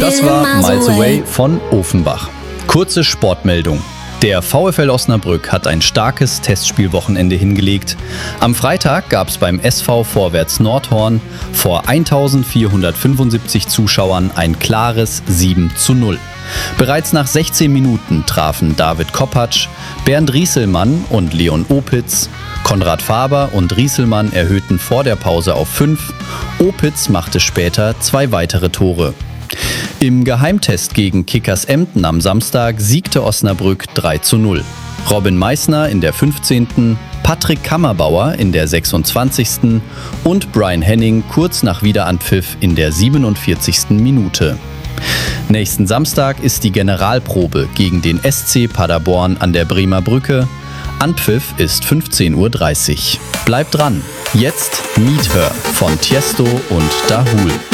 Das war Miles Away von Offenbach. Kurze Sportmeldung. Der VfL Osnabrück hat ein starkes Testspielwochenende hingelegt. Am Freitag gab es beim SV Vorwärts Nordhorn vor 1475 Zuschauern ein klares 7:0. Bereits nach 16 Minuten trafen David Kopacz, Bernd Rieselmann und Leon Opitz. Konrad Faber und Rieselmann erhöhten vor der Pause auf 5. Opitz machte später 2 weitere Tore. Im Geheimtest gegen Kickers Emden am Samstag siegte Osnabrück 3:0. Robin Meissner in der 15., Patrick Kammerbauer in der 26. und Brian Henning kurz nach Wiederanpfiff in der 47. Minute. Nächsten Samstag ist die Generalprobe gegen den SC Paderborn an der Bremer Brücke. Anpfiff ist 15:30 Uhr. Bleibt dran. Jetzt Meet Her von Tiesto und Dahul.